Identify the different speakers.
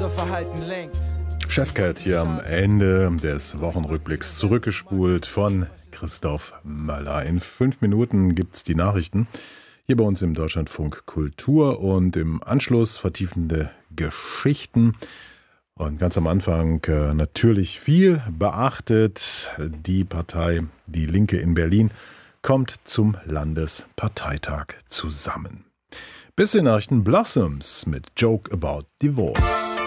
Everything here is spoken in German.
Speaker 1: unser Verhalten lenkt.
Speaker 2: Chefcat hier am Ende des Wochenrückblicks, zurückgespult von Christoph Möller. In 5 Minuten gibt's die Nachrichten hier bei uns im Deutschlandfunk Kultur und im Anschluss vertiefende Geschichten. Und ganz am Anfang natürlich viel beachtet. Die Partei Die Linke in Berlin kommt zum Landesparteitag zusammen. Bis die Nachrichten Blossoms mit Joke About Divorce.